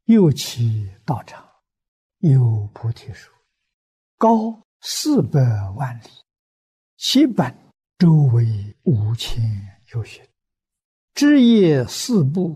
又其道场，有菩提树，高400万里，其本周围5000由旬，枝叶四部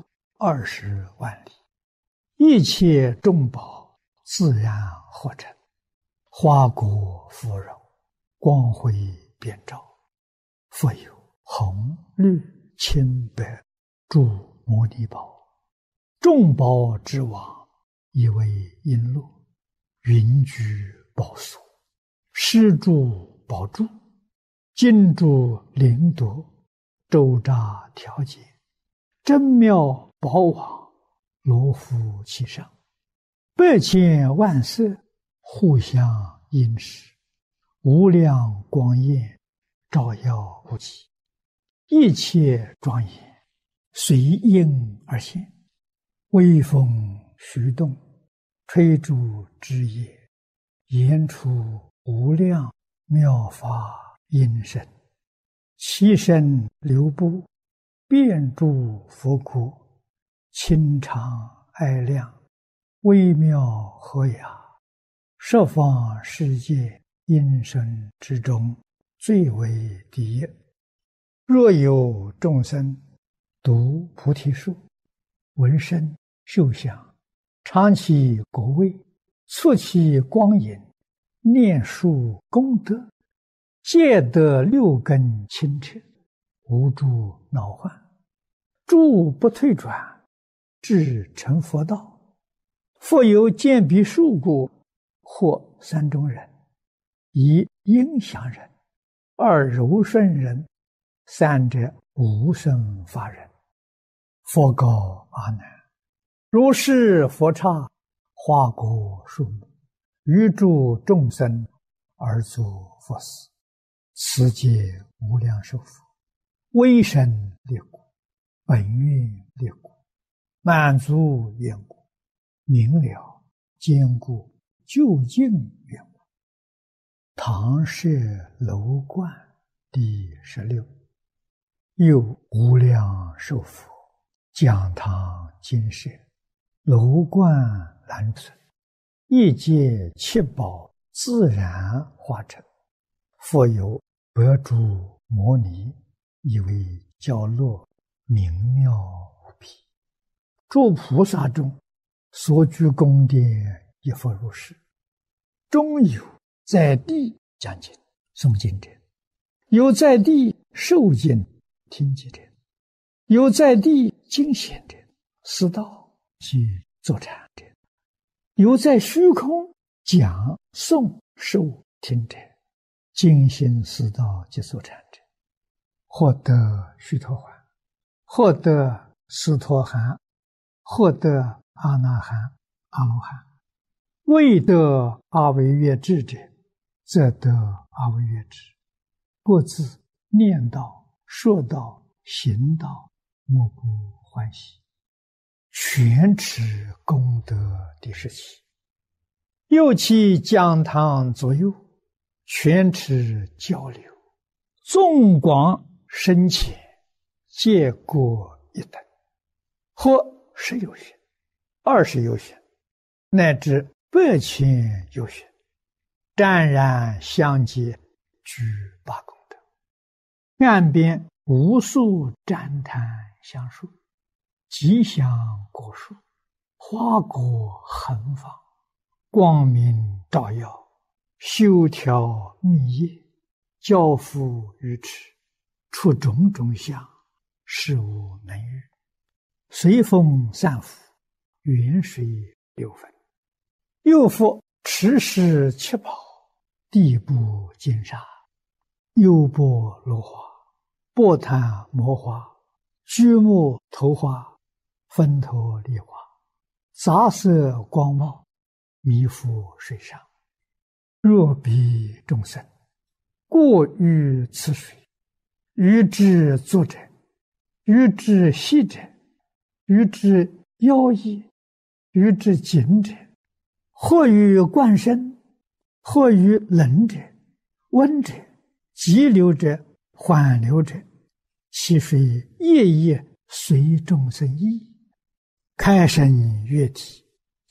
20万里，一切众宝自然合成，花果芙蓉，光辉遍照，复有红绿青白诸摩尼宝，众宝之王，以为璎珞，云居宝所，施诸宝柱，金珠灵夺，周匝调节，真妙宝网，罗敷其上，100千万色，互相映饰，无量光焰，照耀不极，一切庄严，随应而现，微风徐动，吹竹枝叶，言出无量妙法音声，其身流布，遍诸佛国，清常爱亮，微妙和雅，十方世界音声之中，最为第一。若有众生读菩提树，闻声嗅香，尝其果味，触其光影，念树功德，皆得6根清澈，无诸恼患，诸不退转，至成佛道。复有见彼树故，或3种人：一应祥人，二柔顺人，三者无生法人。佛告阿难：如是佛刹，花果树木，于诸众生而作佛事，此皆无量寿佛，威神力故，本愿力故，满足愿故，明了坚固究竟愿故。唐舍楼观第16。又无量寿佛，讲堂金舍，楼观栏存，一界七宝自然化成，复有百诸摩尼，以为教乐，明妙无比。诸菩萨中，所居宫殿亦复如是。中有在地讲经诵经者，有在地受经听经者，有在地经显者，思道及坐禅者，有在虚空讲诵受听者，精心思道及坐禅者，获得须陀洹，获得斯陀含，获得阿那含、阿罗汉。未得阿惟越致者，则得阿惟越致。各自念道、说道、行道，莫不欢喜。全持功德第17。又其讲堂左右，全持交流，纵广深浅，皆各一等，或10由旬、20由旬，乃至100千由旬，湛然相接，具8功德。岸边无数旃檀香树，吉祥果树，花果横放，光明照耀，修条密叶，交付于持，出种种相，事无能遇。随风散伏，远水流分。又复持世7宝，地部金沙，优波罗花，波檀摩花，居木头花，分头梨花，杂色光茂，弥覆水上。若彼众生过于此水，于之作者，于之息者，于之妖异，于之紧者，或于灌身，或于冷者、温者、急流者、缓流者，其水夜夜随众生意，开生悦体，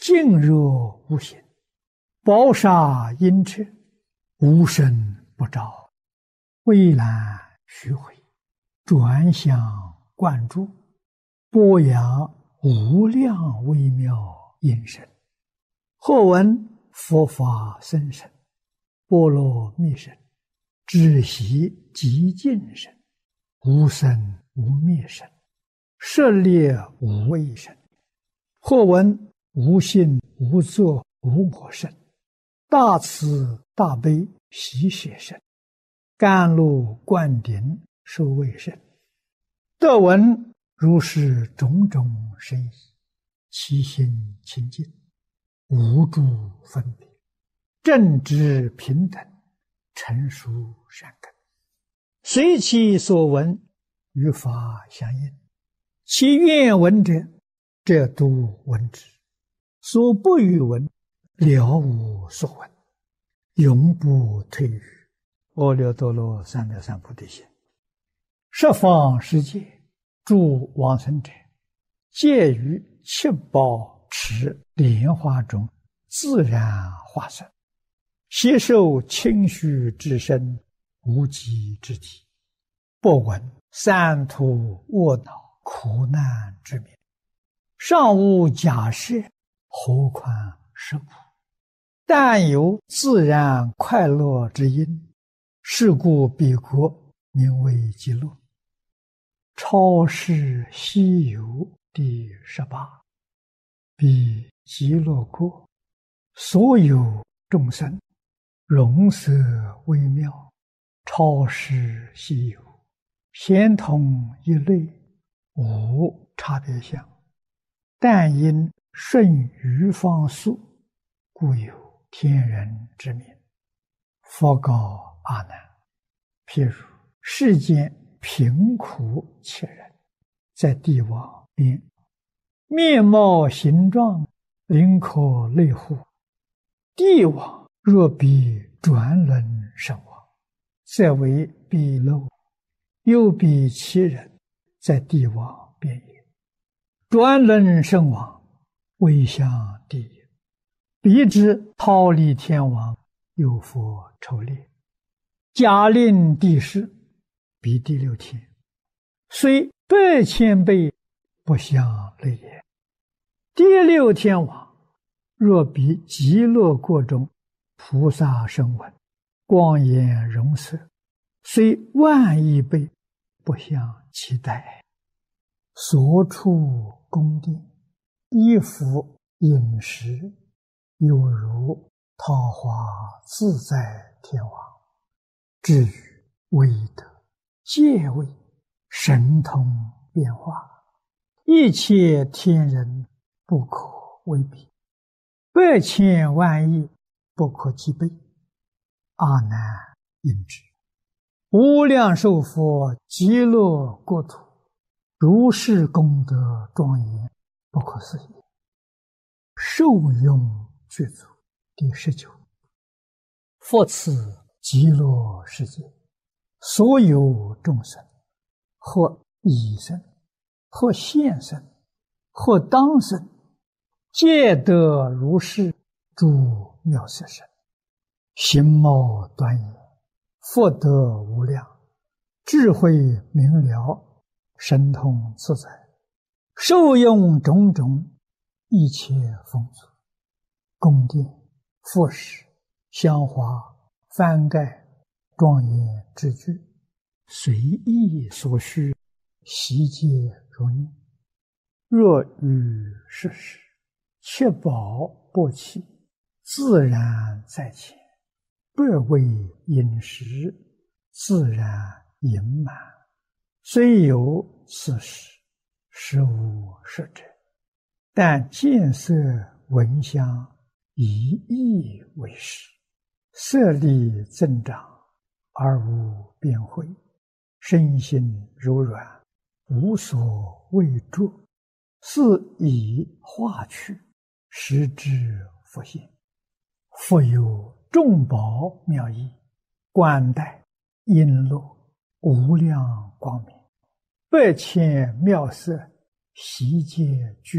静若无形，宝刹阴阙，无声不照，蔚蓝虚回，转向灌注，播扬无量微妙音声。或闻佛法僧声，波罗蜜声，只悉寂静声，无生无灭声，舍猎无畏声。或闻无性无作无我声，大慈大悲喜舍声，甘露灌顶受卫声。得闻如是种种深意，其心清净，无诸分别，正直平等，成熟善根，随其所闻，与法相应。其愿闻者，则都闻之；所不欲闻，了无所闻，永不退于阿耨多罗三藐三菩提心。十方世界诸往生者，皆于七宝池莲花中自然化身，悉受清虚之身，无极之体，不闻三途卧恼苦难之名，尚无假设，何况是苦？但有自然快乐之因，是故彼国名为极乐。超世西游第18，彼极乐国，所有众生容色微妙，超世西游，咸同一类，无差别相，但因顺于方速，故有天人之名。佛告阿难：譬如世间贫苦切人，在地网边，面貌形状，灵可类乎？地网若比转轮圣王，则为彼漏；又比其人，在地网边也。转轮圣王为向地也，彼之忉利天王，有佛筹列，假令地势，彼第六天，虽100,000倍，不相类也。第六天王若比极乐国中菩萨声闻，光颜容色，虽10000亿倍，不相期待。所处宫殿，衣服饮食，有如桃花自在天王。至于威德戒位神通变化，一切天人不可为比，100,000万亿不可计备。阿难应知，无量寿佛极乐国土，如是功德庄严，不可思议。受用具足第19。复此极乐世界，所有众生，或已生，或现生，或当生，皆得如是诸妙色身，形貌端严，福德无量，智慧明了，神通自在，受用种种一切丰足，宫殿、复饰、香花、幡盖、庄严之具，随意所需，悉皆如念。若于世时，七宝钵器，自然在前，8位饮食，自然盈满。虽有此时，实无实者，但见色闻香，以意为实，色力增长，而无边慧，身心柔软，无所畏著，是以化去，实之佛性。复有众宝妙义，冠带璎珞，无量光明，100,000妙色，悉皆具